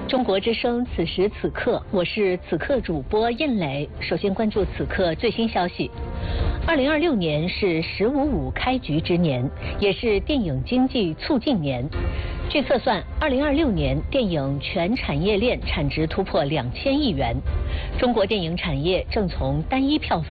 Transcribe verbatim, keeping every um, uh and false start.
中国之声，此时此刻，我是此刻主播印磊。首先关注此刻最新消息。二零二六年是“十五五”开局之年，也是电影经济促进年。据测算，二零二六年电影全产业链产值突破两千亿元。中国电影产业正从单一票